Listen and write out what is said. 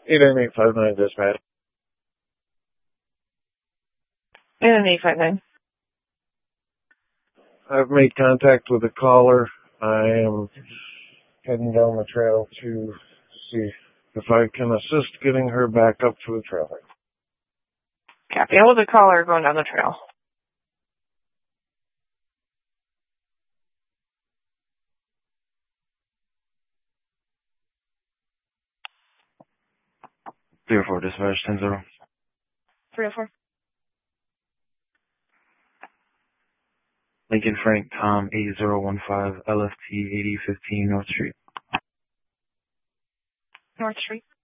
89859 dispatch. 89859. I've made contact with the caller. I am heading down the trail to see if I can assist getting her back up to the trailer. Copy. I was a caller going down the trail. Clear for dispatch 10-0. 304. Lincoln Frank Tom 8015 LFT 8015 North Street. North Street.